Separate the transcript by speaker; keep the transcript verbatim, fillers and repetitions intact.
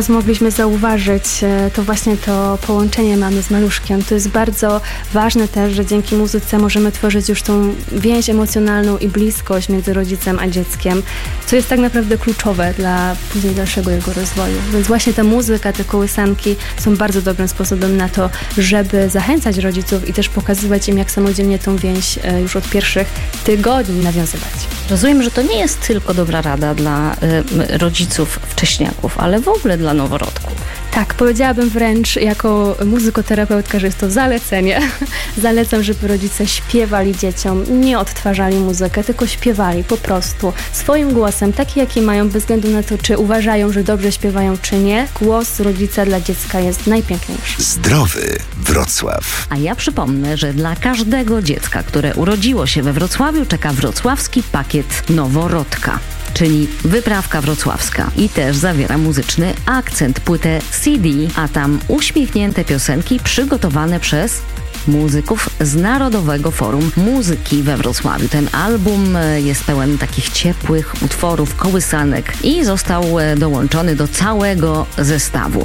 Speaker 1: Mogliśmy zauważyć, to właśnie to połączenie mamy z maluszkiem. To jest bardzo ważne też, że dzięki muzyce możemy tworzyć już tą więź emocjonalną i bliskość między rodzicem a dzieckiem, co jest tak naprawdę kluczowe dla później dalszego jego rozwoju. Więc właśnie ta muzyka, te kołysanki są bardzo dobrym sposobem na to, żeby zachęcać rodziców i też pokazywać im, jak samodzielnie tą więź już od pierwszych tygodni nawiązywać.
Speaker 2: Rozumiem, że to nie jest tylko dobra rada dla y, rodziców wcześniaków, ale w ogóle dla noworodków.
Speaker 1: Tak, powiedziałabym wręcz jako muzykoterapeutka, że jest to zalecenie. Zalecam, żeby rodzice śpiewali dzieciom, nie odtwarzali muzykę, tylko śpiewali po prostu swoim głosem, taki jaki mają, bez względu na to, czy uważają, że dobrze śpiewają, czy nie. Głos rodzica dla dziecka jest najpiękniejszy.
Speaker 3: Zdrowy Wrocław.
Speaker 2: A ja przypomnę, że dla każdego dziecka, które urodziło się we Wrocławiu, czeka wrocławski pakiet Noworodka, czyli wyprawka wrocławska, i też zawiera muzyczny akcent, płytę C D, a tam uśmiechnięte piosenki przygotowane przez muzyków z Narodowego Forum Muzyki we Wrocławiu. Ten album jest pełen takich ciepłych utworów, kołysanek i został dołączony do całego zestawu.